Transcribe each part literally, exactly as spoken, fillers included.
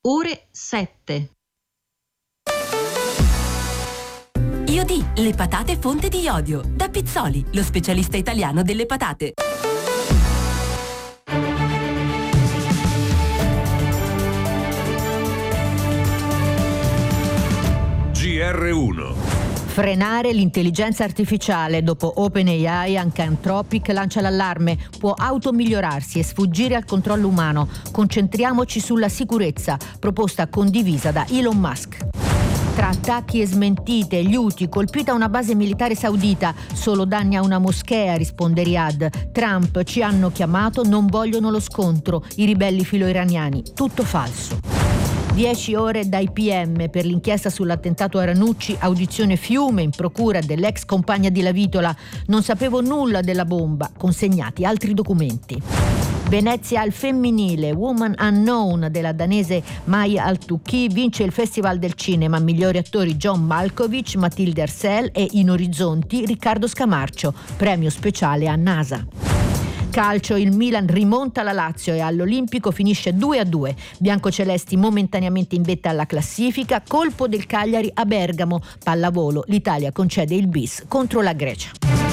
ore sette. Iodi, le patate fonte di iodio. Da Pizzoli, lo specialista italiano delle patate. G R uno. Frenare l'intelligenza artificiale. Dopo OpenAI, anche Anthropic lancia l'allarme. Può automigliorarsi e sfuggire al controllo umano. Concentriamoci sulla sicurezza. Proposta condivisa da Elon Musk. Tra attacchi e smentite, gli Houthi, colpita una base militare saudita. Solo danni a una moschea, risponde Riyadh. Trump, ci hanno chiamato, non vogliono lo scontro. I ribelli filo-iraniani. Tutto falso. Dieci ore dai P M per l'inchiesta sull'attentato a Ranucci, audizione Fiume in procura dell'ex compagna di Lavitola. Non sapevo nulla della bomba, consegnati altri documenti. Venezia al femminile, Woman Unknown della danese Maya Altukhi vince il Festival del Cinema, migliori attori John Malkovich, Matilde Arsel e in Orizzonti Riccardo Scamarcio, premio speciale a NASA. Calcio, il Milan rimonta la Lazio e all'Olimpico finisce due a due. Biancocelesti momentaneamente in vetta alla classifica, colpo del Cagliari a Bergamo. Pallavolo, l'Italia concede il bis contro la Grecia.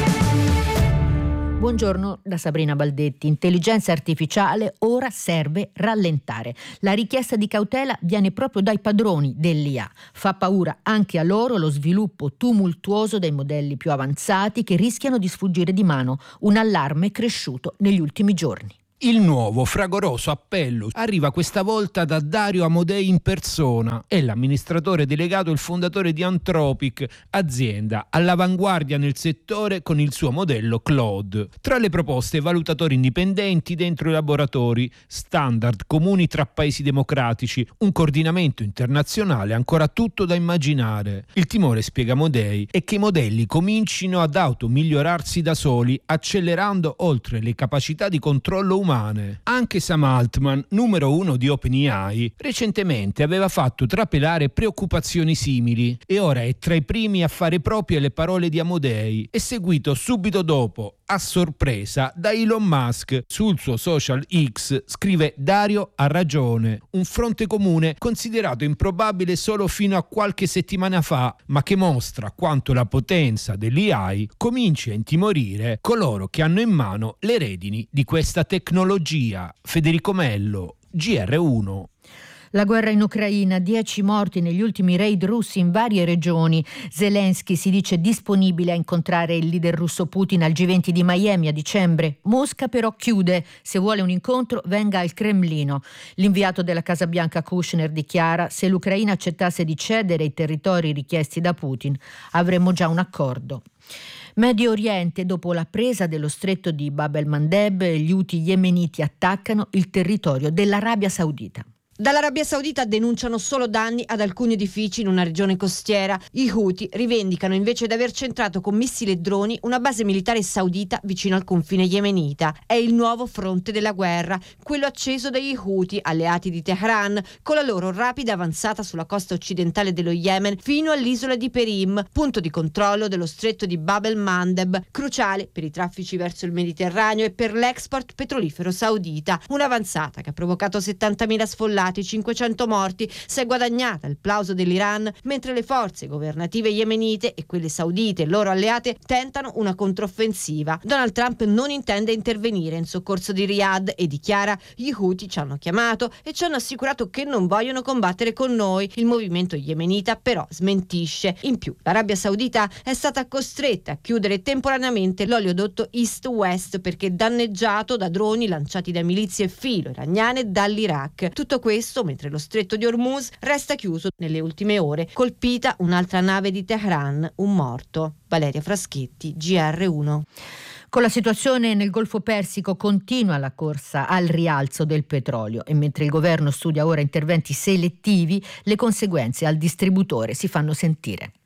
Buongiorno da Sabrina Baldetti. Intelligenza artificiale, ora serve rallentare. La richiesta di cautela viene proprio dai padroni dell'I A. Fa paura anche a loro lo sviluppo tumultuoso dei modelli più avanzati che rischiano di sfuggire di mano. Un allarme cresciuto negli ultimi giorni. Il nuovo fragoroso appello arriva questa volta da Dario Amodei in persona. È l'amministratore delegato e il fondatore di Anthropic, azienda all'avanguardia nel settore con il suo modello Claude. Tra le proposte, valutatori indipendenti dentro i laboratori, standard comuni tra paesi democratici, un coordinamento internazionale, ancora tutto da immaginare. Il timore, spiega Amodei, è che i modelli comincino ad automigliorarsi da soli, accelerando oltre le capacità di controllo umano. Anche Sam Altman, numero uno di OpenAI, recentemente aveva fatto trapelare preoccupazioni simili e ora è tra i primi a fare proprie le parole di Amodei e seguito subito dopo, a sorpresa, da Elon Musk. Sul suo social X scrive: Dario ha ragione, un fronte comune considerato improbabile solo fino a qualche settimana fa, ma che mostra quanto la potenza dell'A I cominci a intimorire coloro che hanno in mano le redini di questa tecnologia. Federico Mello, G R uno. La guerra in Ucraina, dieci morti negli ultimi raid russi in varie regioni. Zelensky si dice disponibile a incontrare il leader russo Putin al G venti di Miami a dicembre. Mosca però chiude, se vuole un incontro venga al Cremlino. L'inviato della Casa Bianca Kushner dichiara: se l'Ucraina accettasse di cedere i territori richiesti da Putin avremmo già un accordo. Medio Oriente, dopo la presa dello stretto di Bab el-Mandeb, gli Houthi yemeniti attaccano il territorio dell'Arabia Saudita. Dall'Arabia Saudita denunciano solo danni ad alcuni edifici in una regione costiera. I Houthi rivendicano invece di aver centrato con missili e droni una base militare saudita vicino al confine yemenita. È il nuovo fronte della guerra, quello acceso dagli Houthi, alleati di Teheran, con la loro rapida avanzata sulla costa occidentale dello Yemen fino all'isola di Perim, punto di controllo dello stretto di Bab el-Mandeb, cruciale per i traffici verso il Mediterraneo e per l'export petrolifero saudita. Un'avanzata che ha provocato settantamila sfollati, cinquecento morti, si è guadagnata il plauso dell'Iran, mentre le forze governative yemenite e quelle saudite e loro alleate tentano una controffensiva. Donald Trump non intende intervenire in soccorso di Riyadh e dichiara: gli Houthi ci hanno chiamato e ci hanno assicurato che non vogliono combattere con noi. Il movimento yemenita però smentisce. In più, l'Arabia Saudita è stata costretta a chiudere temporaneamente l'oleodotto East-West perché danneggiato da droni lanciati da milizie filo-iraniane dall'Iraq. Tutto questo mentre lo stretto di Hormuz resta chiuso nelle ultime ore, colpita un'altra nave di Teheran, un morto. Valeria Fraschetti, G R uno. Con la situazione nel Golfo Persico continua la corsa al rialzo del petrolio e mentre il governo studia ora interventi selettivi, le conseguenze al distributore si fanno sentire.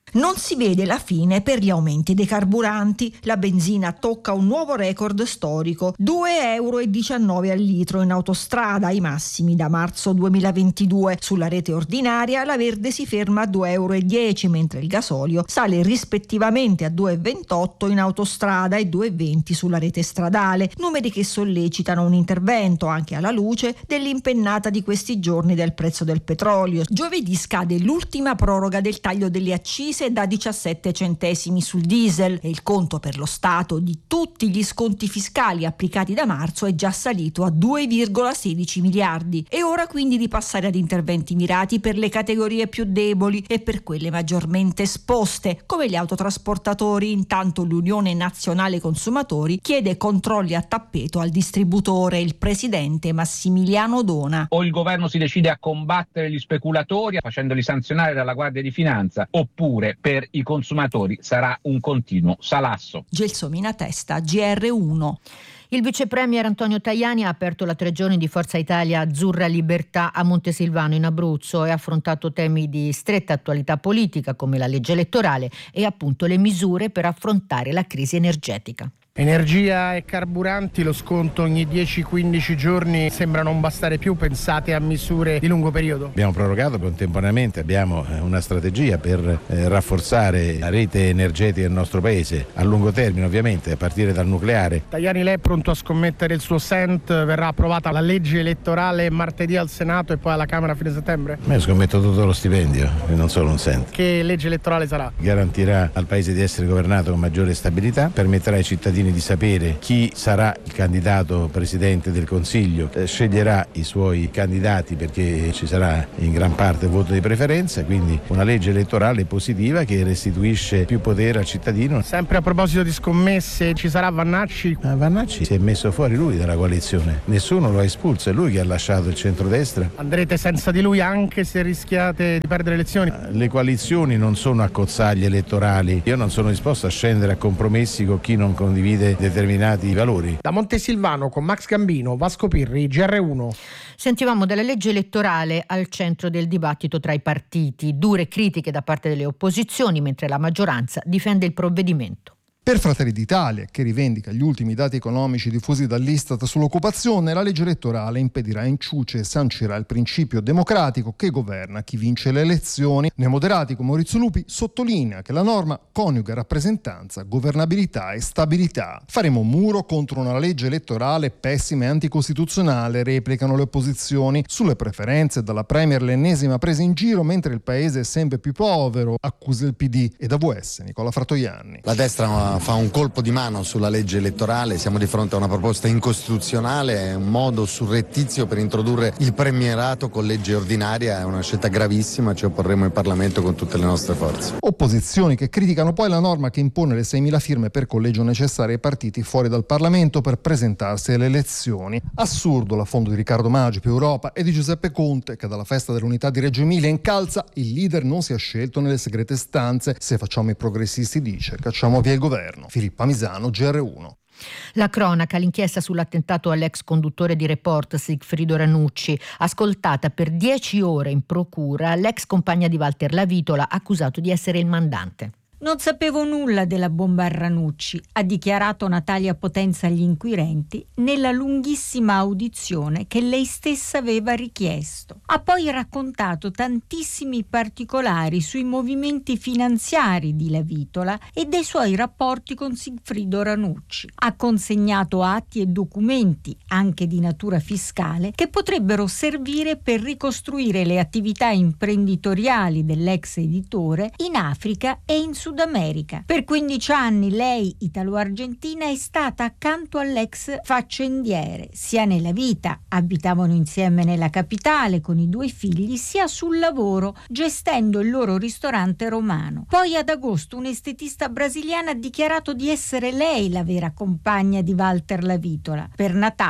Non si vede la fine per gli aumenti dei carburanti. La benzina tocca un nuovo record storico, due euro e diciannove al litro in autostrada, i massimi da marzo duemilaventidue. Sulla rete ordinaria la verde si ferma a due euro e dieci, mentre il gasolio sale rispettivamente a due e ventotto in autostrada e due e venti sulla rete stradale, numeri che sollecitano un intervento anche alla luce dell'impennata di questi giorni del prezzo del petrolio. Giovedì scade l'ultima proroga del taglio delle accise da diciassette centesimi sul diesel e il conto per lo Stato di tutti gli sconti fiscali applicati da marzo è già salito a due virgola sedici miliardi. È ora quindi di passare ad interventi mirati per le categorie più deboli e per quelle maggiormente esposte, come gli autotrasportatori. Intanto l'Unione Nazionale Consumatori chiede controlli a tappeto al distributore. Il presidente Massimiliano Dona: o il governo si decide a combattere gli speculatori facendoli sanzionare dalla Guardia di Finanza, oppure per i consumatori sarà un continuo salasso. Gelsomina Testa, G R uno. Il vice premier Antonio Tajani ha aperto la tre giorni di Forza Italia Azzurra Libertà a Montesilvano in Abruzzo e ha affrontato temi di stretta attualità politica come la legge elettorale e appunto le misure per affrontare la crisi energetica. Energia e carburanti, lo sconto ogni dieci quindici giorni sembra non bastare più, pensate a misure di lungo periodo? Abbiamo prorogato contemporaneamente, abbiamo una strategia per eh, rafforzare la rete energetica del nostro paese a lungo termine, ovviamente a partire dal nucleare. Tajani, lei è pronto a scommettere il suo sent? Verrà approvata la legge elettorale martedì al Senato e poi alla Camera a fine settembre? Io scommetto tutto lo stipendio e non solo un cent. Che legge elettorale sarà? Garantirà al paese di essere governato con maggiore stabilità, permetterà ai cittadini di sapere chi sarà il candidato presidente del Consiglio, eh, sceglierà i suoi candidati perché ci sarà in gran parte voto di preferenza, quindi una legge elettorale positiva che restituisce più potere al cittadino. Sempre a proposito di scommesse, ci sarà Vannacci? Ah, Vannacci si è messo fuori lui dalla coalizione, nessuno lo ha espulso, è lui che ha lasciato il centrodestra. Andrete senza di lui anche se rischiate di perdere le elezioni? Le coalizioni non sono accozzaglie elettorali, io non sono disposto a scendere a compromessi con chi non condivide determinati valori. Da Montesilvano con Max Gambino, Vasco Pirri, G R uno. Sentivamo della legge elettorale al centro del dibattito tra i partiti, dure critiche da parte delle opposizioni mentre la maggioranza difende il provvedimento. Per Fratelli d'Italia, che rivendica gli ultimi dati economici diffusi dall'Istat sull'occupazione, la legge elettorale impedirà inciuce e sancirà il principio democratico che governa chi vince le elezioni. Nei moderati, come Maurizio Lupi, sottolinea che la norma coniuga rappresentanza, governabilità e stabilità. Faremo un muro contro una legge elettorale pessima e anticostituzionale, replicano le opposizioni. Sulle preferenze, dalla Premier l'ennesima presa in giro mentre il paese è sempre più povero, accusa il P D e da V S Nicola Fratoianni. La destra fa un colpo di mano sulla legge elettorale, siamo di fronte a una proposta incostituzionale, è un modo surrettizio per introdurre il premierato con legge ordinaria, è una scelta gravissima, ci opporremo in Parlamento con tutte le nostre forze. Opposizioni che criticano poi la norma che impone le seimila firme per collegio necessarie ai partiti fuori dal Parlamento per presentarsi alle elezioni. Assurdo l'affondo di Riccardo Maggi più Europa e di Giuseppe Conte che dalla festa dell'unità di Reggio Emilia incalza il leader non sia scelto nelle segrete stanze, se facciamo i progressisti dice cacciamo via il governo. Filippa Misano, G R uno. La cronaca, l'inchiesta sull'attentato all'ex conduttore di Report Sigfrido Ranucci, ascoltata per dieci ore in procura l'ex compagna di Walter Lavitola accusato di essere il mandante. Non sapevo nulla della bomba a Ranucci, ha dichiarato Natalia Potenza agli inquirenti nella lunghissima audizione che lei stessa aveva richiesto. Ha poi raccontato tantissimi particolari sui movimenti finanziari di Lavitola e dei suoi rapporti con Sigfrido Ranucci. Ha consegnato atti e documenti, anche di natura fiscale, che potrebbero servire per ricostruire le attività imprenditoriali dell'ex editore in Africa e in Sud America. Per quindici anni lei, italo-argentina, è stata accanto all'ex faccendiere, sia nella vita, abitavano insieme nella capitale con i due figli, sia sul lavoro, gestendo il loro ristorante romano. Poi ad agosto un'estetista brasiliana ha dichiarato di essere lei la vera compagna di Walter Lavitola. Per Natalia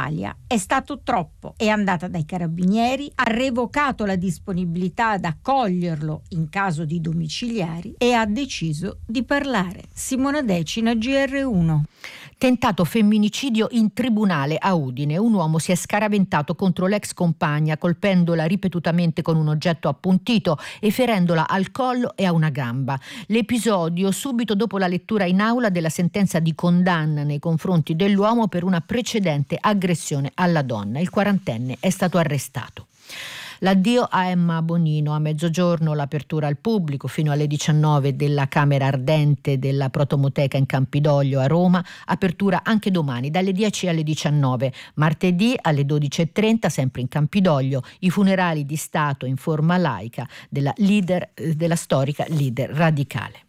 È stato troppo. È andata dai carabinieri, ha revocato la disponibilità ad accoglierlo in caso di domiciliari e ha deciso di parlare. Simona Decina, G R uno. Tentato femminicidio in tribunale a Udine. Un uomo si è scaraventato contro l'ex compagna, colpendola ripetutamente con un oggetto appuntito e ferendola al collo e a una gamba. L'episodio subito dopo la lettura in aula della sentenza di condanna nei confronti dell'uomo per una precedente aggressione alla donna. Il quarantenne è stato arrestato. L'addio a Emma Bonino. A mezzogiorno l'apertura al pubblico fino alle diciannove della Camera Ardente della Protomoteca in Campidoglio a Roma. Apertura anche domani dalle dieci alle diciannove. Martedì alle dodici e trenta sempre in Campidoglio i funerali di Stato in forma laica della leader, della storica leader radicale.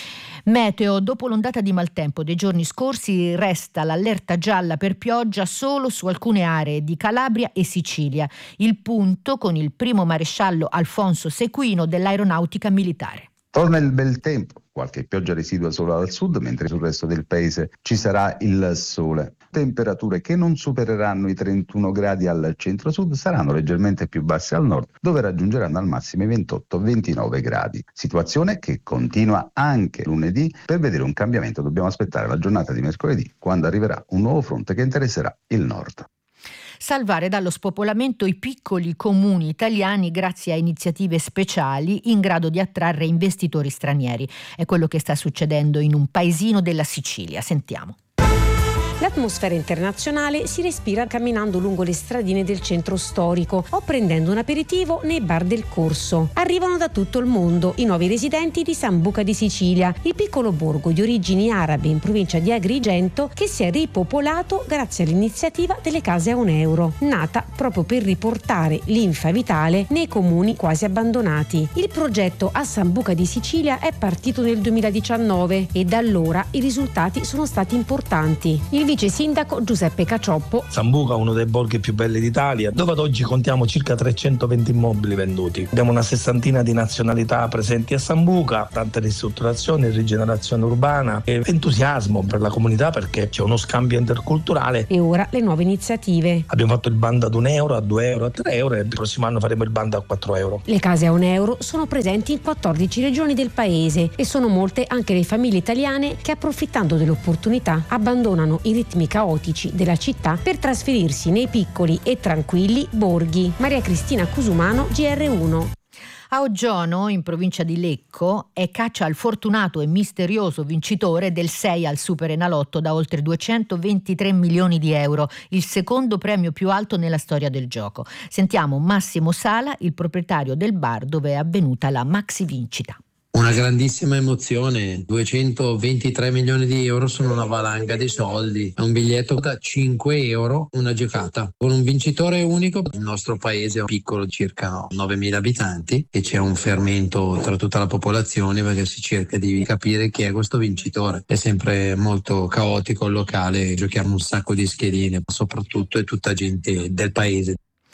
Meteo. Dopo l'ondata di maltempo dei giorni scorsi resta l'allerta gialla per pioggia solo su alcune aree di Calabria e Sicilia. Il punto con il primo maresciallo Alfonso Sequino dell'Aeronautica Militare. Torna il bel tempo, qualche pioggia residua solo al sud, mentre sul resto del paese ci sarà il sole. Temperature che non supereranno i trentuno gradi al centro-sud, saranno leggermente più basse al nord, dove raggiungeranno al massimo i ventotto ventinove gradi. Situazione che continua anche lunedì. Per vedere un cambiamento dobbiamo aspettare la giornata di mercoledì, quando arriverà un nuovo fronte che interesserà il nord. Salvare dallo spopolamento i piccoli comuni italiani grazie a iniziative speciali in grado di attrarre investitori stranieri. È quello che sta succedendo in un paesino della Sicilia. Sentiamo. L'atmosfera internazionale si respira camminando lungo le stradine del centro storico o prendendo un aperitivo nei bar del Corso. Arrivano da tutto il mondo i nuovi residenti di Sambuca di Sicilia, il piccolo borgo di origini arabe in provincia di Agrigento che si è ripopolato grazie all'iniziativa delle case a un euro, nata proprio per riportare linfa vitale nei comuni quasi abbandonati. Il progetto a Sambuca di Sicilia è partito nel duemiladiciannove e da allora i risultati sono stati importanti. Il vice sindaco Giuseppe Cacioppo. Sambuca è uno dei borghi più belli d'Italia, dove ad oggi contiamo circa trecentoventi immobili venduti. Abbiamo una sessantina di nazionalità presenti a Sambuca, tante ristrutturazioni e rigenerazione urbana e entusiasmo per la comunità perché c'è uno scambio interculturale. E ora le nuove iniziative. Abbiamo fatto il bando ad un euro, a due euro, a tre euro e il prossimo anno faremo il bando a quattro euro. Le case a un euro sono presenti in quattordici regioni del paese e sono molte anche le famiglie italiane che, approfittando dell'opportunità, abbandonano i ritmi caotici della città per trasferirsi nei piccoli e tranquilli borghi. Maria Cristina Cusumano, G R uno. A Oggiono, in provincia di Lecco, è caccia al fortunato e misterioso vincitore del sei al Superenalotto da oltre duecentoventitré milioni di euro, il secondo premio più alto nella storia del gioco. Sentiamo Massimo Sala, il proprietario del bar dove è avvenuta la maxi vincita. Una grandissima emozione, duecentoventitré milioni di euro sono una valanga di soldi, è un biglietto da cinque euro, una giocata, con un vincitore unico. Il nostro paese è piccolo, circa novemila abitanti, e c'è un fermento tra tutta la popolazione perché si cerca di capire chi è questo vincitore. È sempre molto caotico il locale, giochiamo un sacco di schedine, soprattutto è tutta gente del paese.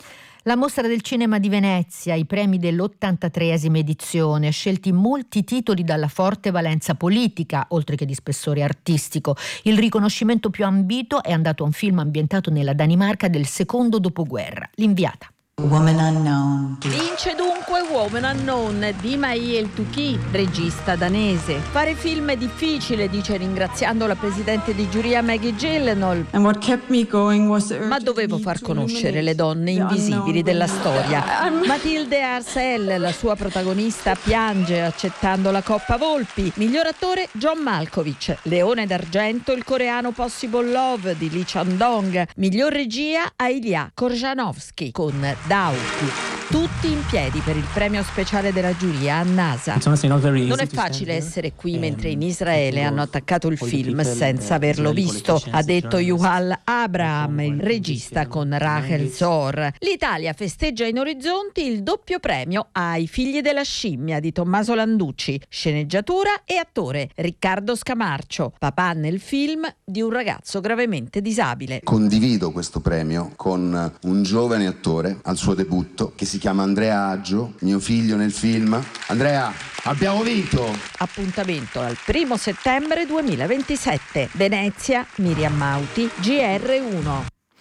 La Mostra del Cinema di Venezia, i premi dell'ottantatreesima edizione, scelti molti titoli dalla forte valenza politica, oltre che di spessore artistico. Il riconoscimento più ambito è andato a un film ambientato nella Danimarca del secondo dopoguerra, L'inviata. Woman Unknown. Vince dunque Woman Unknown di Mai El Touki, regista danese. Fare film è difficile, dice ringraziando la presidente di giuria Maggie Gyllenhaal. And what kept me going was the Ma dovevo far conoscere le donne invisibili della storia. Mathilde Arcel, la sua protagonista, piange accettando la Coppa Volpi. Miglior attore John Malkovich. Leone d'argento il coreano Possible Love di Lee Chan-dong. Miglior regia a Ilya Korjanovsky con Dauki. Tutti in piedi per il premio speciale della giuria a NASA. Non è facile essere qui mentre in Israele hanno attaccato il film senza averlo visto, ha detto Yuval Abraham, il regista con Rachel Zohr. L'Italia festeggia in orizzonti il doppio premio ai Figli della scimmia di Tommaso Landucci, sceneggiatura e attore Riccardo Scamarcio, papà nel film di un ragazzo gravemente disabile. Condivido questo premio con un giovane attore al suo debutto che si chiama Andrea Aggio, mio figlio nel film. Andrea, abbiamo vinto! Appuntamento al primo settembre duemilaventisette. Venezia, Miriam Mauti, G R uno.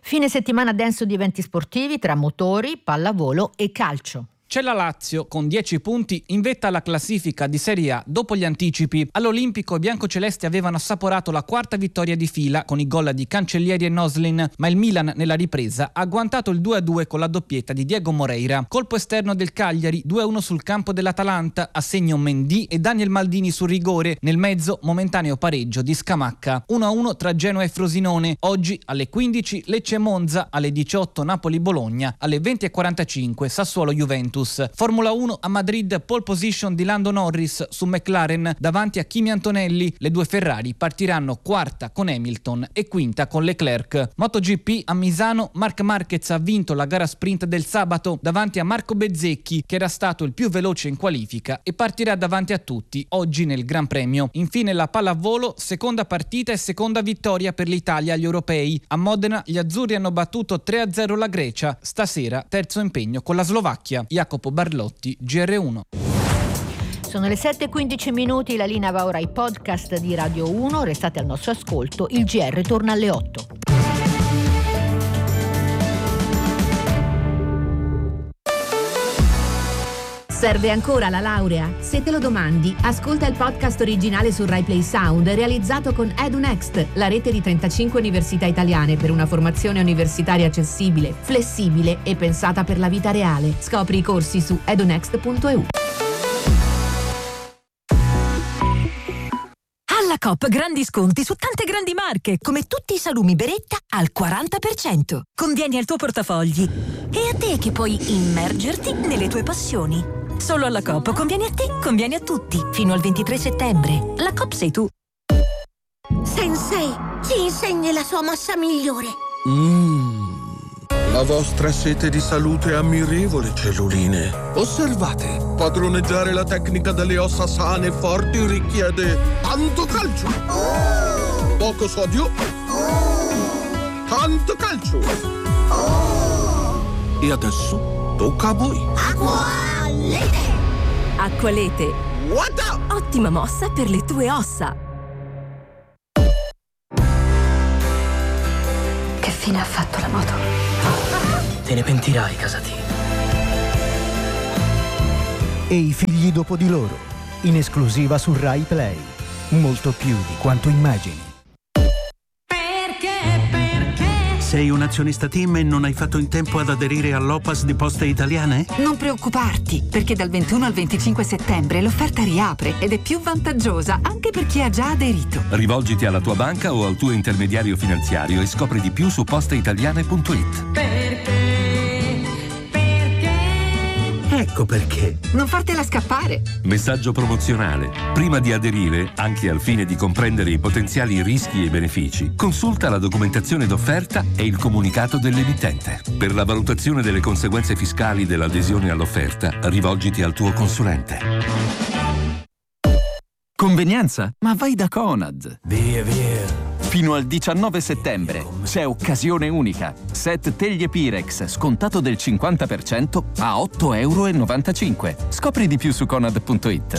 Fine settimana denso di eventi sportivi tra motori, pallavolo e calcio. C'è la Lazio con dieci punti in vetta alla classifica di Serie A dopo gli anticipi. All'Olimpico i biancocelesti avevano assaporato la quarta vittoria di fila con i gol di Cancellieri e Noslin, ma il Milan nella ripresa ha agguantato il due a due con la doppietta di Diego Moreira. Colpo esterno del Cagliari, due a uno sul campo dell'Atalanta, a segno Mendy e Daniel Maldini sul rigore. Nel mezzo momentaneo pareggio di Scamacca. uno a uno tra Genoa e Frosinone. Oggi alle quindici Lecce Monza, alle diciotto Napoli Bologna, alle venti e quarantacinque Sassuolo Juventus. Formula uno a Madrid, pole position di Lando Norris su McLaren davanti a Kimi Antonelli. Le due Ferrari partiranno quarta con Hamilton e quinta con Leclerc. MotoGP a Misano, Marc Marquez ha vinto la gara sprint del sabato davanti a Marco Bezzecchi, che era stato il più veloce in qualifica e partirà davanti a tutti oggi nel Gran Premio. Infine la pallavolo, seconda partita e seconda vittoria per l'Italia agli europei. A Modena gli azzurri hanno battuto tre a zero la Grecia. Stasera terzo impegno con la Slovacchia. Jacopo Barlotti, G R uno. Sono le sette e quindici minuti, la linea va ora ai podcast di Radio uno, restate al nostro ascolto, il G R torna alle otto. Serve ancora la laurea? Se te lo domandi, ascolta il podcast originale su Rai Play Sound realizzato con EduNext, la rete di trentacinque università italiane per una formazione universitaria accessibile, flessibile e pensata per la vita reale. Scopri i corsi su edunext punto e u. Alla Coop grandi sconti su tante grandi marche, come tutti i salumi Beretta al quaranta per cento. Convieni al tuo portafogli. E a te che puoi immergerti nelle tue passioni. Solo alla Coop conviene a te, conviene a tutti. Fino al ventitré settembre. La Coop sei tu. Sensei, ci insegni la sua mossa migliore. Mmm, la vostra sete di salute è ammirevole, celluline. Osservate, padroneggiare la tecnica delle ossa sane e forti richiede tanto calcio, oh! Poco sodio, oh! Tanto calcio, oh! E adesso tocca a voi. Acqualete! Acqualete. What up? Ottima mossa per le tue ossa. Che fine ha fatto la moto? Te ne pentirai, Casati. E i figli dopo di loro, in esclusiva su Rai Play. Molto più di quanto immagini. Perché? Perché? Sei un azionista Team e non hai fatto in tempo ad aderire all'O P A S di Poste Italiane? Non preoccuparti, perché dal ventuno al venticinque settembre l'offerta riapre ed è più vantaggiosa anche per chi ha già aderito. Rivolgiti alla tua banca o al tuo intermediario finanziario e scopri di più su posteitaliane punto it. Perché? Ecco perché. Non fartela scappare. Messaggio promozionale. Prima di aderire, anche al fine di comprendere i potenziali rischi e benefici, consulta la documentazione d'offerta e il comunicato dell'emittente. Per la valutazione delle conseguenze fiscali dell'adesione all'offerta, rivolgiti al tuo consulente. Convenienza? Ma vai da Conad. Via, via. Fino al diciannove settembre c'è occasione unica. Set teglie Pirex scontato del cinquanta per cento a otto e novantacinque euro. Scopri di più su conad punto it.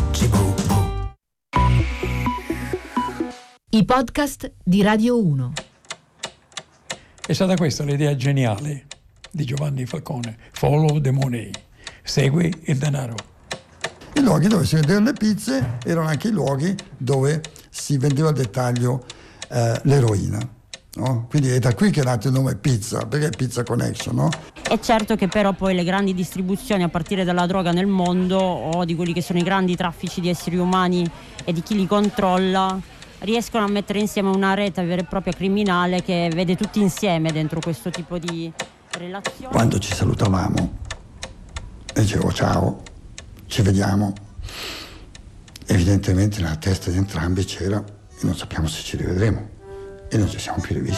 I podcast di Radio uno. È stata questa l'idea geniale di Giovanni Falcone. Follow the money. Segui il denaro. I luoghi dove si vendevano le pizze erano anche i luoghi dove si vendeva al dettaglio eh, l'eroina, no? Quindi è da qui che è nato il nome Pizza, perché è Pizza Connection, no? È certo che però poi le grandi distribuzioni a partire dalla droga nel mondo o di quelli che sono i grandi traffici di esseri umani e di chi li controlla riescono a mettere insieme una rete vera e propria criminale che vede tutti insieme dentro questo tipo di relazioni. Quando ci salutavamo dicevo ciao, ci vediamo, evidentemente nella testa di entrambi c'era e non sappiamo se ci rivedremo e non ci siamo più rivisti.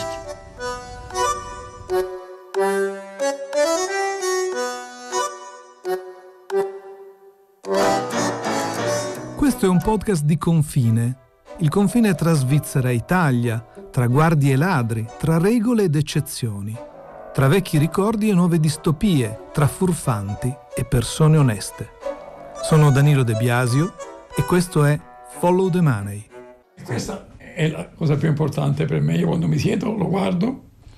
Questo è un podcast di confine. Il confine tra Svizzera e Italia, tra guardie e ladri, tra regole ed eccezioni, tra vecchi ricordi e nuove distopie, tra furfanti e persone oneste. Sono Danilo De Biasio e questo è Follow the Money. Questa è la cosa più importante per me. Io quando mi siedo lo guardo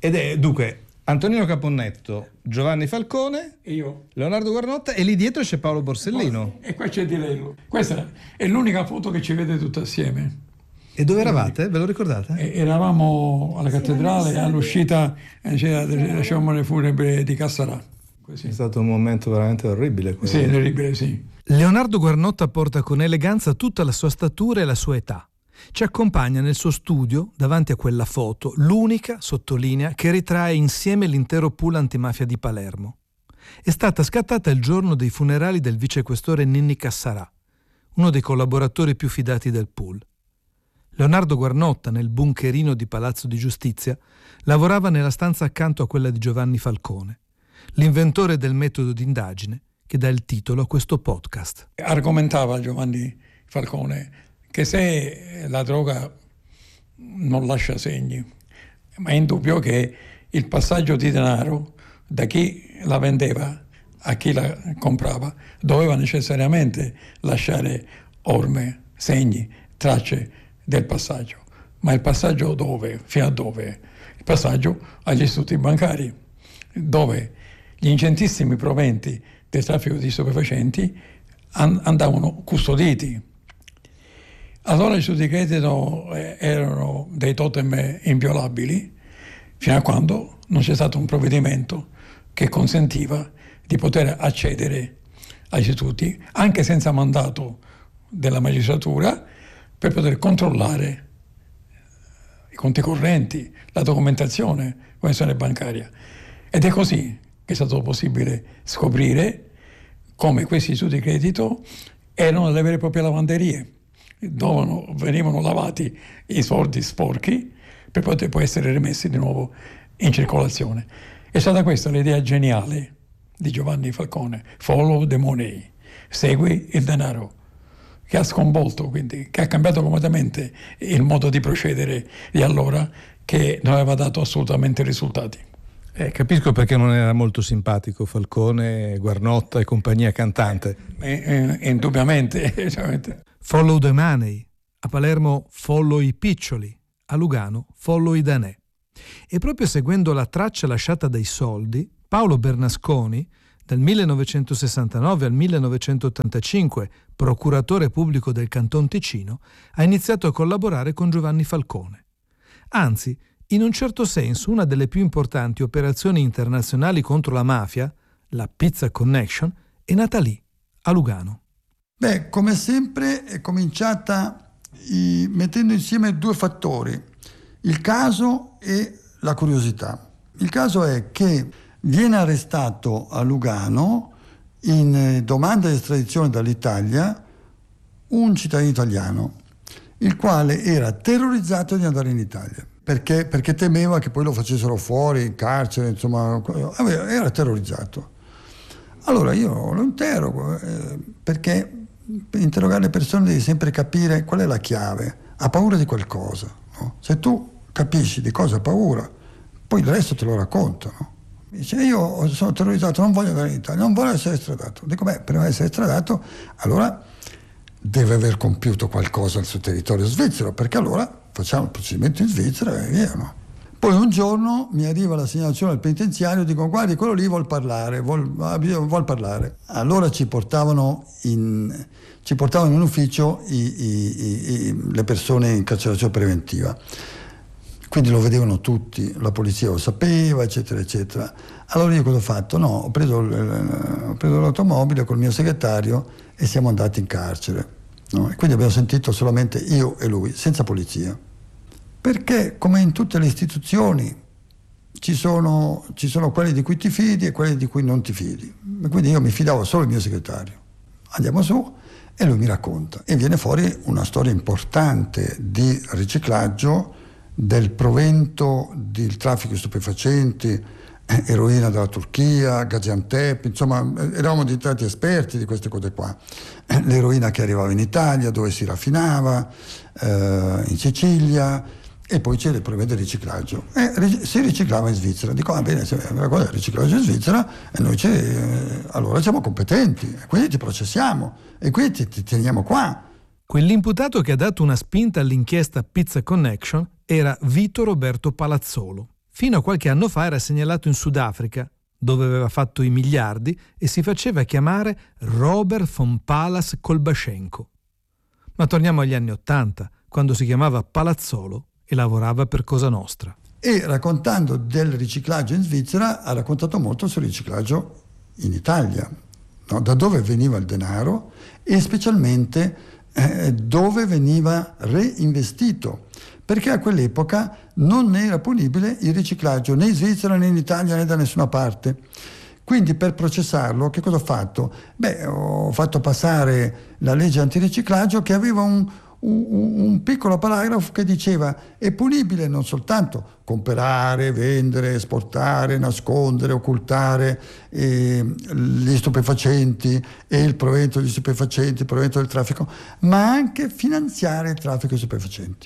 Ed è dunque Antonino Caponnetto, Giovanni Falcone, io, Leonardo Guarnotta, e lì dietro c'è Paolo Borsellino. E qua c'è Di Lello. Questa è l'unica foto che ci vede tutti assieme. E dove eravate? Ve lo ricordate? E eravamo alla cattedrale all'uscita della cerimonia funebre di Cassarà. Così. È stato un momento veramente orribile. Sì, orribile, sì. Leonardo Guarnotta porta con eleganza tutta la sua statura e la sua età. Ci accompagna nel suo studio, davanti a quella foto, l'unica, sottolinea, che ritrae insieme l'intero pool antimafia di Palermo. È stata scattata il giorno dei funerali del vicequestore Ninni Cassarà, uno dei collaboratori più fidati del pool. Leonardo Guarnotta, nel bunkerino di Palazzo di Giustizia, lavorava nella stanza accanto a quella di Giovanni Falcone, l'inventore del metodo d'indagine che dà il titolo a questo podcast. Argomentava Giovanni Falcone che se la droga non lascia segni, ma è indubbio che il passaggio di denaro da chi la vendeva a chi la comprava doveva necessariamente lasciare orme, segni, tracce del passaggio. Ma il passaggio dove? Fino a dove? Il passaggio agli istituti bancari, dove gli ingentissimi proventi del traffico di stupefacenti andavano custoditi. Allora i istituti di credito erano dei totem inviolabili fino a quando non c'è stato un provvedimento che consentiva di poter accedere agli istituti anche senza mandato della magistratura per poter controllare i conti correnti, la documentazione, la commissione bancaria. Ed è così che è stato possibile scoprire come questi istituti di credito erano delle vere e proprie lavanderie, dove venivano lavati i soldi sporchi per poter poi essere rimessi di nuovo in circolazione. È stata questa l'idea geniale di Giovanni Falcone, follow the money, segui il denaro, che ha sconvolto, quindi, che ha cambiato completamente il modo di procedere di allora, che non aveva dato assolutamente risultati. Eh, capisco perché non era molto simpatico Falcone, Guarnotta e compagnia cantante. Eh, eh, indubbiamente. Follow the money. A Palermo follow i piccioli. A Lugano follow i danè. E proprio seguendo la traccia lasciata dai soldi, Paolo Bernasconi, dal millenovecentosessantanove al millenovecentottantacinque procuratore pubblico del Canton Ticino, ha iniziato a collaborare con Giovanni Falcone. Anzi, in un certo senso, una delle più importanti operazioni internazionali contro la mafia, la Pizza Connection, è nata lì, a Lugano. Beh, come sempre è cominciata i, mettendo insieme due fattori, il caso e la curiosità. Il caso è che viene arrestato a Lugano in domanda di estradizione dall'Italia un cittadino italiano, il quale era terrorizzato di andare in Italia. Perché? Perché temeva che poi lo facessero fuori, in carcere, insomma, era terrorizzato. Allora io lo interrogo, eh, perché per interrogare le persone devi sempre capire qual è la chiave. Ha paura di qualcosa, no? Se tu capisci di cosa ha paura, poi il resto te lo raccontano. Dice, io sono terrorizzato, non voglio andare in Italia, non voglio essere estradato. Dico, beh, prima di essere estradato, allora deve aver compiuto qualcosa sul territorio svizzero, perché allora facciamo il procedimento in Svizzera e via, no? Poi un giorno mi arriva la segnalazione al penitenziario, dicono, guardi, quello lì vuol parlare, vuol, vuol parlare. Allora ci portavano in, ci portavano in un ufficio i, i, i, le persone in carcerazione preventiva. Quindi lo vedevano tutti, la polizia lo sapeva, eccetera, eccetera. Allora io cosa ho fatto? No, ho preso, ho preso l'automobile col mio segretario e siamo andati in carcere. No? E quindi abbiamo sentito solamente io e lui, senza polizia. Perché, come in tutte le istituzioni, ci sono, ci sono quelli di cui ti fidi e quelli di cui non ti fidi. E quindi io mi fidavo solo del mio segretario. Andiamo su e lui mi racconta. E viene fuori una storia importante di riciclaggio del provento del traffico di stupefacenti, eroina dalla Turchia, Gaziantep, insomma eravamo diventati esperti di queste cose qua. L'eroina che arrivava in Italia, dove si raffinava, eh, in Sicilia, e poi c'è il provvedere del riciclaggio. E si riciclava in Svizzera. Dico, ah bene, se la cosa è il riciclaggio in Svizzera, e noi eh, allora siamo competenti, e quindi ti processiamo, e quindi ti, ti teniamo qua. Quell'imputato che ha dato una spinta all'inchiesta Pizza Connection era Vito Roberto Palazzolo, Fino a qualche anno fa era segnalato in Sudafrica, dove aveva fatto i miliardi e si faceva chiamare Robert von Palas Kolbashenko. Ma torniamo agli anni Ottanta, quando si chiamava Palazzolo e lavorava per Cosa Nostra. E raccontando del riciclaggio in Svizzera ha raccontato molto sul riciclaggio in Italia, no? Da dove veniva il denaro e specialmente eh, dove veniva reinvestito, perché a quell'epoca non era punibile il riciclaggio né in Svizzera né in Italia né da nessuna parte. Quindi per processarlo che cosa ho fatto? Beh, ho fatto passare la legge antiriciclaggio che aveva un, un, un piccolo paragrafo che diceva è punibile non soltanto comprare, vendere, esportare, nascondere, occultare eh, gli stupefacenti e il provento degli stupefacenti, il provento del traffico, ma anche finanziare il traffico di stupefacenti.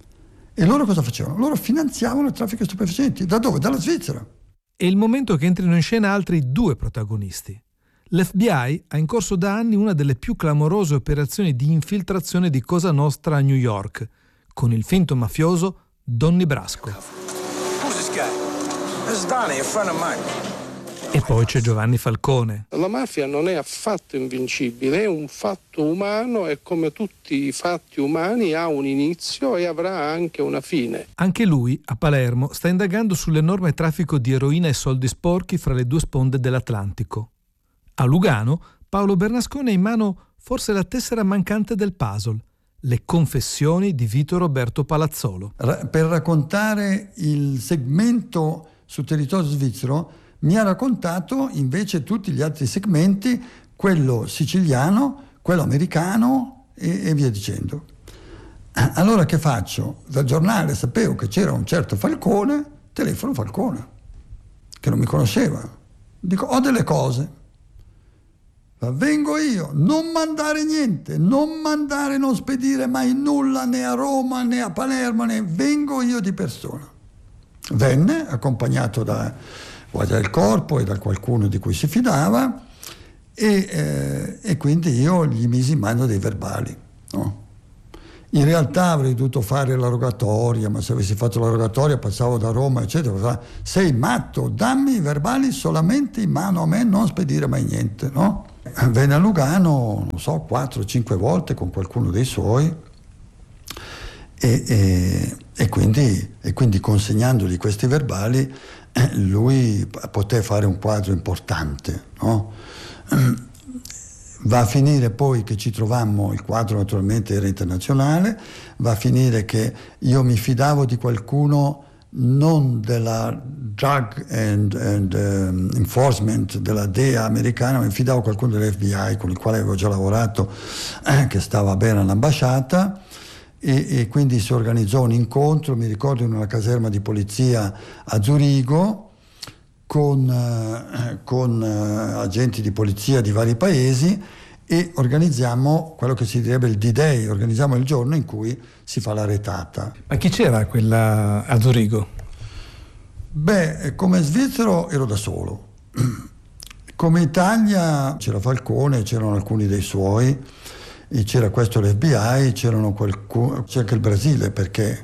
E loro cosa facevano? Loro finanziavano il traffico di stupefacenti. Da dove? Dalla Svizzera. È il momento che entrino in scena altri due protagonisti. L'F B I ha in corso da anni una delle più clamorose operazioni di infiltrazione di Cosa Nostra a New York, con il finto mafioso Donny Brasco. Who's this guy? This is Donnie, a friend of mine. E poi c'è Giovanni Falcone. La mafia non è affatto invincibile, è un fatto umano e come tutti i fatti umani ha un inizio e avrà anche una fine. Anche lui, a Palermo, sta indagando sull'enorme traffico di eroina e soldi sporchi fra le due sponde dell'Atlantico. A Lugano, Paolo Bernasconi ha in mano forse la tessera mancante del puzzle, le confessioni di Vito Roberto Palazzolo. Ra- per raccontare il segmento sul territorio svizzero mi ha raccontato invece tutti gli altri segmenti, quello siciliano, quello americano e, e via dicendo. Allora che faccio? Dal giornale sapevo che c'era un certo Falcone, telefono Falcone, che non mi conosceva. Dico, ho delle cose, vengo io, non mandare niente, non mandare, non spedire mai nulla né a Roma né a Palermo, né vengo io di persona. Venne accompagnato da guardia del corpo e da qualcuno di cui si fidava e, eh, e quindi io gli misi in mano dei verbali, no? In realtà avrei dovuto fare la rogatoria, ma se avessi fatto la rogatoria passavo da Roma eccetera. Sei matto, dammi i verbali solamente in mano a me, non spedire mai niente, no? Venne a Lugano, non so, quattro o cinque volte con qualcuno dei suoi e, e, e, quindi, e quindi consegnandogli questi verbali lui poté fare un quadro importante, no? Va a finire poi che ci trovammo, il quadro naturalmente era internazionale, va a finire che io mi fidavo di qualcuno non della Drug and, and um, Enforcement della D E A americana, ma mi fidavo di qualcuno dell'F B I con il quale avevo già lavorato, eh, che stava bene all'ambasciata. E, e quindi si organizzò un incontro, mi ricordo, in una caserma di polizia a Zurigo con, eh, con eh, agenti di polizia di vari paesi e organizziamo quello che si direbbe il D-Day, organizziamo il giorno in cui si fa la retata. Ma chi c'era quella a Zurigo? Beh, come svizzero ero da solo. Come Italia c'era Falcone, c'erano alcuni dei suoi, e c'era questo l'F B I, c'erano qualcuno, c'è anche il Brasile, perché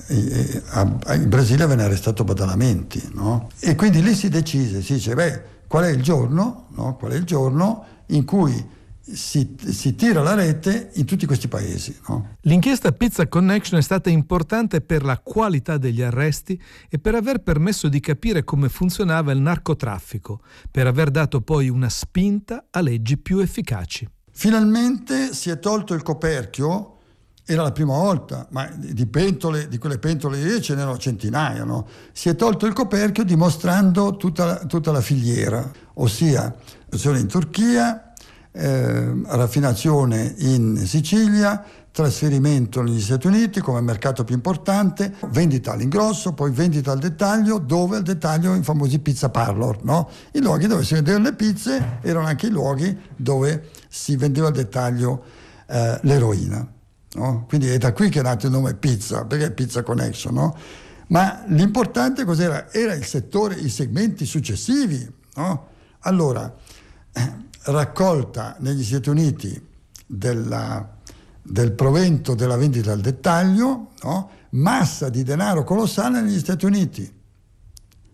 in Brasile venne arrestato Badalamenti, no? E quindi lì si decise, si dice, beh, qual è il giorno, no? Qual è il giorno in cui si, si tira la rete in tutti questi paesi, no? L'inchiesta Pizza Connection è stata importante per la qualità degli arresti e per aver permesso di capire come funzionava il narcotraffico, per aver dato poi una spinta a leggi più efficaci. Finalmente si è tolto il coperchio, era la prima volta, ma di pentole, di quelle pentole lì ce n'erano centinaia, no? Si è tolto il coperchio dimostrando tutta, tutta la filiera, ossia in Turchia, eh, raffinazione in Sicilia, trasferimento negli Stati Uniti come mercato più importante, vendita all'ingrosso, poi vendita al dettaglio, dove al dettaglio i famosi pizza parlor, no? I luoghi dove si vendevano le pizze erano anche i luoghi dove si vendeva al dettaglio eh, l'eroina, no? Quindi è da qui che è nato il nome Pizza, perché è Pizza Connection, no? Ma l'importante cos'era? Era il settore, i segmenti successivi, no? Allora, eh, raccolta negli Stati Uniti della del provento della vendita al dettaglio, no? Massa di denaro colossale negli Stati Uniti,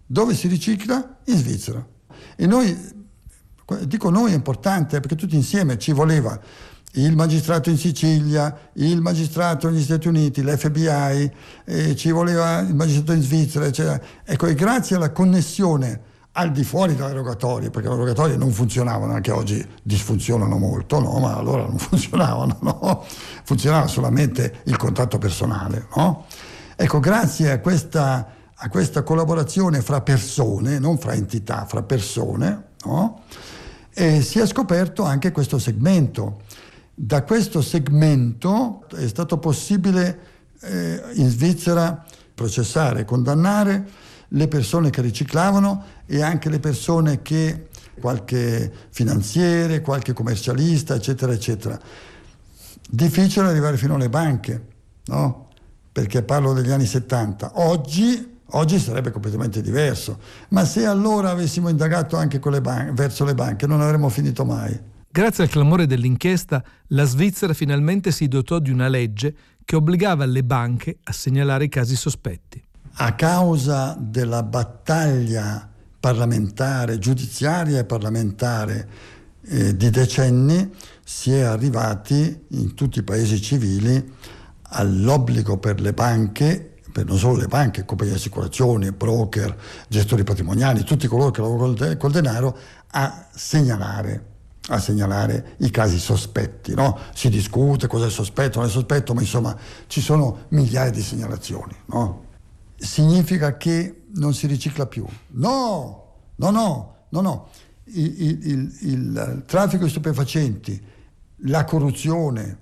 Dove si ricicla? In Svizzera. E noi, dico noi è importante perché tutti insieme ci voleva il magistrato in Sicilia, il magistrato negli Stati Uniti, l'F B I, eh, ci voleva il magistrato in Svizzera, eccetera. Ecco, e grazie alla connessione al di fuori dalle rogatorie, perché le rogatorie non funzionavano, anche oggi disfunzionano molto, no? Ma allora non funzionavano, no? Funzionava solamente il contatto personale, no? Ecco, grazie a questa, a questa collaborazione fra persone, non fra entità, fra persone, no? E si è scoperto anche questo segmento. Da questo segmento è stato possibile eh, in Svizzera processare e condannare le persone che riciclavano e anche le persone che, qualche finanziere, qualche commercialista, eccetera, eccetera. Difficile arrivare fino alle banche, no? Perché parlo degli anni settanta. Oggi, oggi sarebbe completamente diverso, ma se allora avessimo indagato anche con le ban- verso le banche non avremmo finito mai. Grazie al clamore dell'inchiesta, la Svizzera finalmente si dotò di una legge che obbligava le banche a segnalare i casi sospetti. A causa della battaglia parlamentare, giudiziaria e parlamentare eh, di decenni, si è arrivati in tutti i paesi civili all'obbligo per le banche, per non solo le banche, compagnie di assicurazioni, broker, gestori patrimoniali, tutti coloro che lavorano col, de- col denaro, a segnalare, a segnalare i casi sospetti, no? Si discute cosa è sospetto, non è sospetto, ma insomma ci sono migliaia di segnalazioni, no? Significa che non si ricicla più. No, no, no, no, no. Il, il, il, il traffico di stupefacenti, la corruzione,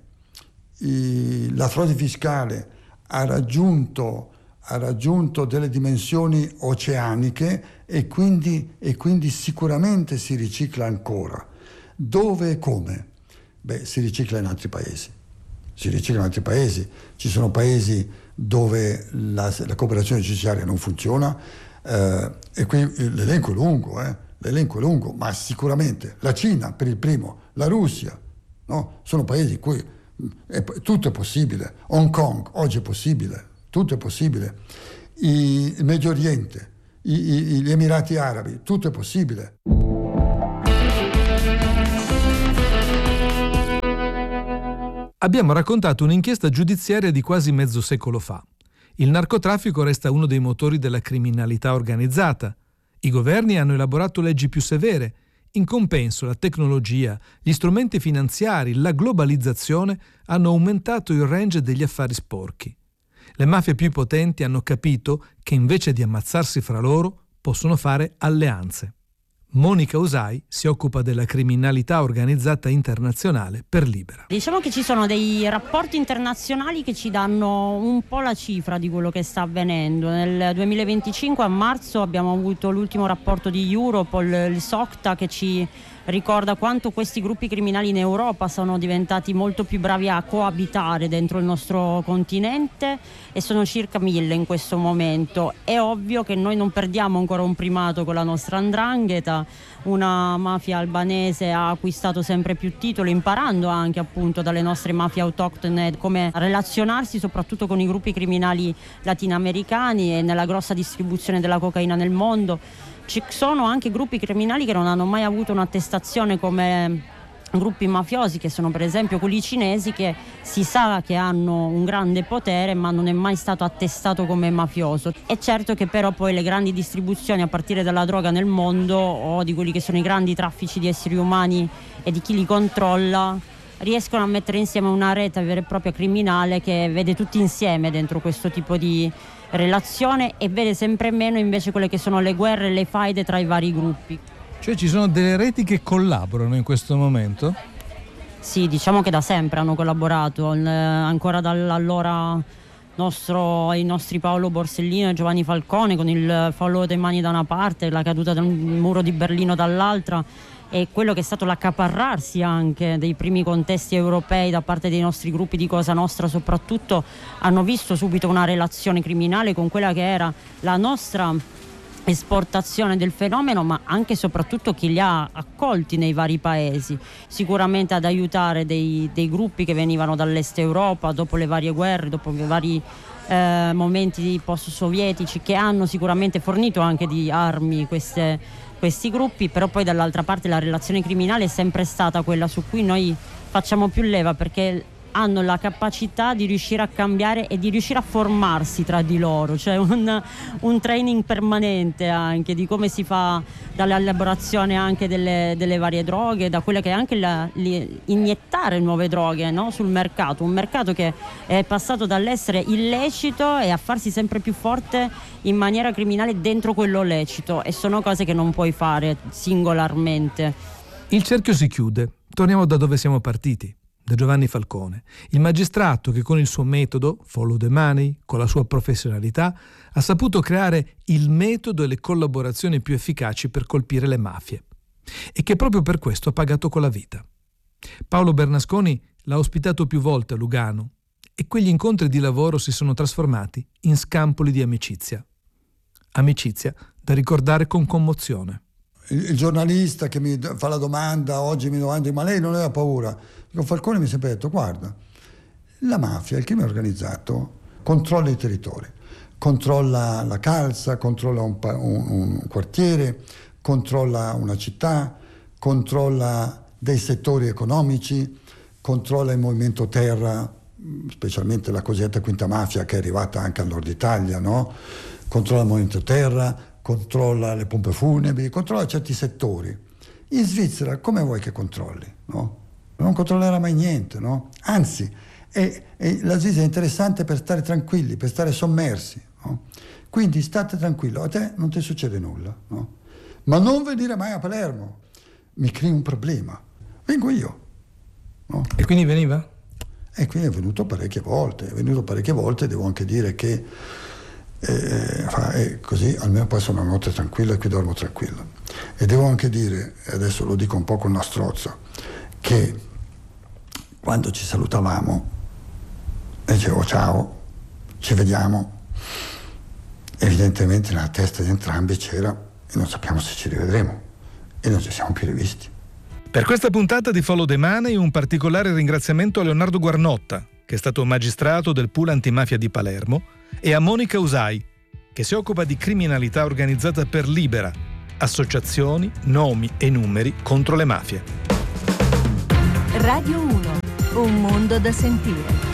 il, la frode fiscale ha raggiunto, ha raggiunto delle dimensioni oceaniche e quindi, e quindi sicuramente si ricicla ancora. Dove e come? Beh, si ricicla in altri paesi. Si ricicla in altri paesi. Ci sono paesi dove la, la cooperazione giudiziaria non funziona, eh, e qui l'elenco è lungo, eh, l'elenco è lungo, ma sicuramente la Cina per il primo, la Russia, no? Sono paesi in cui è, tutto è possibile. Hong Kong oggi è possibile, tutto è possibile. I, il Medio Oriente, i, i, gli Emirati Arabi, tutto è possibile. Abbiamo raccontato un'inchiesta giudiziaria di quasi mezzo secolo fa. Il narcotraffico resta uno dei motori della criminalità organizzata. I governi hanno elaborato leggi più severe. In compenso, la tecnologia, gli strumenti finanziari, la globalizzazione hanno aumentato il range degli affari sporchi. Le mafie più potenti hanno capito che invece di ammazzarsi fra loro, possono fare alleanze. Monica Usai si occupa della criminalità organizzata internazionale per Libera. Diciamo che ci sono dei rapporti internazionali che ci danno un po' la cifra di quello che sta avvenendo. Nel duemilaventicinque a marzo abbiamo avuto l'ultimo rapporto di Europol, il SOCTA, che ci ricorda quanto questi gruppi criminali in Europa sono diventati molto più bravi a coabitare dentro il nostro continente e sono circa mille in questo momento. È ovvio che noi non perdiamo ancora un primato con la nostra 'ndrangheta, una mafia albanese ha acquistato sempre più titoli, imparando anche appunto dalle nostre mafie autoctone come relazionarsi soprattutto con i gruppi criminali latinoamericani e nella grossa distribuzione della cocaina nel mondo. Ci sono anche gruppi criminali che non hanno mai avuto un'attestazione come gruppi mafiosi, che sono per esempio quelli cinesi, che si sa che hanno un grande potere ma non è mai stato attestato come mafioso. È certo che però poi le grandi distribuzioni a partire dalla droga nel mondo, o di quelli che sono i grandi traffici di esseri umani e di chi li controlla, riescono a mettere insieme una rete vera e propria criminale che vede tutti insieme dentro questo tipo di relazione e vede sempre meno invece quelle che sono le guerre e le faide tra i vari gruppi. Cioè ci sono delle reti che collaborano in questo momento? Sì, diciamo che da sempre hanno collaborato, eh, ancora dall'allora nostro, i nostri Paolo Borsellino e Giovanni Falcone, con il fallo dei mani da una parte, la caduta del muro di Berlino dall'altra, e quello che è stato l'accaparrarsi anche dei primi contesti europei da parte dei nostri gruppi di Cosa Nostra soprattutto, hanno visto subito una relazione criminale con quella che era la nostra esportazione del fenomeno, ma anche e soprattutto chi li ha accolti nei vari paesi, sicuramente ad aiutare dei, dei gruppi che venivano dall'est Europa dopo le varie guerre, dopo i vari eh, momenti post-sovietici, che hanno sicuramente fornito anche di armi queste, questi gruppi, però poi dall'altra parte la relazione criminale è sempre stata quella su cui noi facciamo più leva, perché hanno la capacità di riuscire a cambiare e di riuscire a formarsi tra di loro, cioè un, un training permanente anche di come si fa dall'elaborazione anche delle, delle varie droghe, da quella che è anche la, li, iniettare nuove droghe, no? Sul mercato, un mercato che è passato dall'essere illecito e a farsi sempre più forte in maniera criminale dentro quello lecito, e sono cose che non puoi fare singolarmente. Il cerchio si chiude. Torniamo da dove siamo partiti, da Giovanni Falcone, il magistrato che con il suo metodo, follow the money, con la sua professionalità, ha saputo creare il metodo e le collaborazioni più efficaci per colpire le mafie, e che proprio per questo ha pagato con la vita. Paolo Bernasconi l'ha ospitato più volte a Lugano, e quegli incontri di lavoro si sono trasformati in scampoli di amicizia. Amicizia da ricordare con commozione. Il, il giornalista che mi fa la domanda, oggi mi domanda, ma lei non aveva paura? Dico, Falcone mi ha sempre detto, guarda, la mafia, il crimine organizzato, controlla i territori, controlla la calza, controlla un, un, un quartiere, controlla una città, controlla dei settori economici, controlla il movimento terra, specialmente la cosiddetta quinta mafia che è arrivata anche al nord Italia, no? Controlla il movimento terra, controlla le pompe funebri, controlla certi settori. In Svizzera come vuoi che controlli? No? Non controllerà mai niente, no? Anzi, è, è, la Svizzera è interessante per stare tranquilli, per stare sommersi, no? Quindi state tranquillo, a te non ti succede nulla, no? Ma non venire mai a Palermo, mi crei un problema, vengo io, no? E quindi veniva? E quindi è venuto parecchie volte, è venuto parecchie volte, devo anche dire che eh, fa, eh, così almeno passo una notte tranquilla e qui dormo tranquillo. E devo anche dire, e adesso lo dico un po' con una strozza, che quando ci salutavamo e dicevo ciao, ci vediamo, evidentemente nella testa di entrambi c'era e non sappiamo se ci rivedremo, e non ci siamo più rivisti. Per questa puntata di Follow the Money un particolare ringraziamento a Leonardo Guarnotta, che è stato magistrato del pool antimafia di Palermo, e a Monica Usai, che si occupa di criminalità organizzata per Libera, associazioni, nomi e numeri contro le mafie. Radio uno, un mondo da sentire.